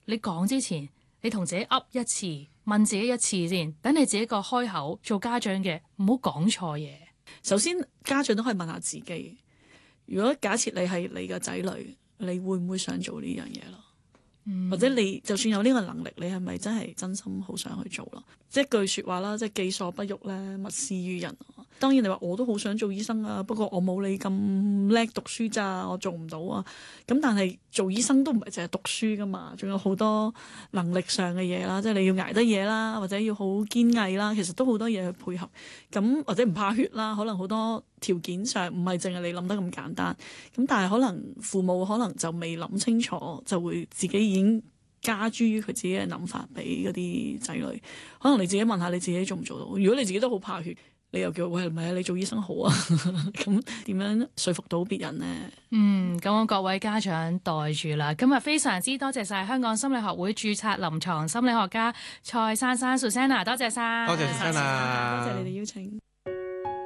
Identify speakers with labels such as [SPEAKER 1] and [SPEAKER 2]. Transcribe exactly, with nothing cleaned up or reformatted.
[SPEAKER 1] 你講之前，你同自己噏一次，問自己一次先，等你自己個開口做家長嘅，唔好講錯嘢。
[SPEAKER 2] 首先，家長都可以問下自己，如果假設你係你嘅仔女，你會唔會想做呢樣嘢咯？
[SPEAKER 1] 嗯、
[SPEAKER 2] 或者你就算有呢個能力，你係咪真係真心好想去做咯？即係句説話啦，即係己所不欲咧，勿施於人。當然你話我都好想做醫生啊，不過我冇你咁叻讀書咋，我做唔到啊。咁但係做醫生都唔係淨係讀書噶嘛，仲有好多能力上嘅嘢啦，即係你要捱得嘢啦，或者要好堅毅啦，其實都好多嘢去配合。咁或者唔怕血啦，可能好多條件上唔係淨係你諗得咁簡單。咁但係可能父母可能就未諗清楚，就會自己已經加諸於佢自己嘅諗法俾嗰啲仔女。可能你自己問下你自己做唔做到？如果你自己都好怕血，你又叫喂，唔係啊，你做醫生好啊？咁點樣說服到別人呢？
[SPEAKER 1] 嗯，咁我各位家長袋住啦。今日非常之多謝晒香港心理學會註冊臨床心理學家蔡珊珊 Susanna， 多謝晒，
[SPEAKER 3] 多謝 Susanna，
[SPEAKER 2] 多謝你哋邀請。